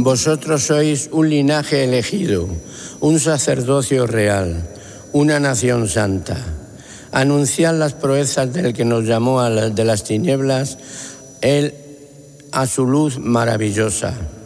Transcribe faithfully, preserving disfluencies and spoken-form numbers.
Vosotros sois un linaje elegido, un sacerdocio real, una nación santa. Anunciad las proezas del que nos llamó a la, de las tinieblas, él a su luz maravillosa.